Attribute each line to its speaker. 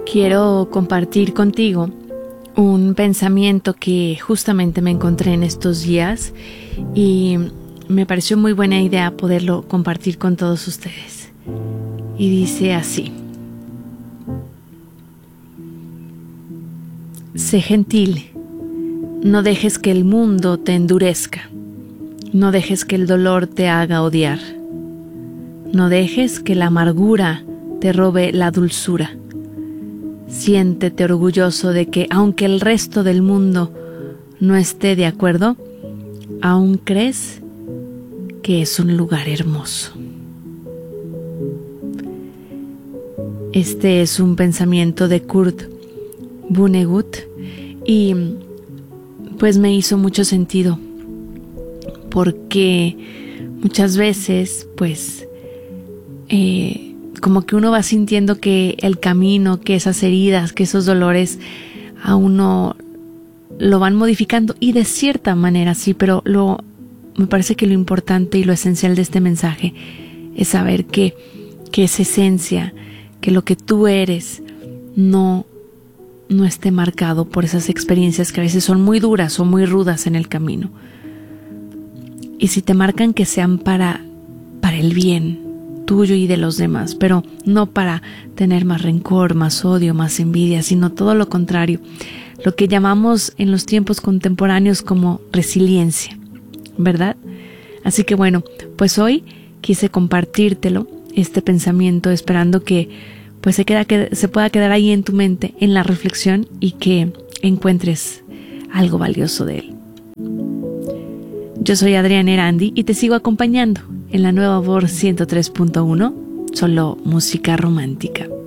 Speaker 1: Quiero compartir contigo un pensamiento que justamente me encontré en estos días y me pareció muy buena idea poderlo compartir con todos ustedes. Y dice así: sé gentil, no dejes que el mundo te endurezca, no dejes que el dolor te haga odiar, no dejes que la amargura te robe la dulzura. Siéntete orgulloso de que, aunque el resto del mundo no esté de acuerdo, aún crees que es un lugar hermoso. Este es un pensamiento de Kurt Vonnegut y pues me hizo mucho sentido, porque muchas veces pues como que uno va sintiendo que el camino, que esas heridas, que esos dolores a uno lo van modificando, y de cierta manera sí, pero me parece que lo importante y lo esencial de este mensaje es saber que es esencia, que lo que tú eres no esté marcado por esas experiencias que a veces son muy duras o muy rudas en el camino. Y si te marcan, que sean para el bien tuyo y de los demás, pero no para tener más rencor, más odio, más envidia, sino todo lo contrario, lo que llamamos en los tiempos contemporáneos como resiliencia, ¿verdad? Así que bueno, pues hoy quise compartírtelo, este pensamiento, esperando que pues se pueda quedar ahí en tu mente, en la reflexión, y que encuentres algo valioso de él. Yo soy Adriana Erandi y te sigo acompañando en la nueva voz 103.1, solo música romántica.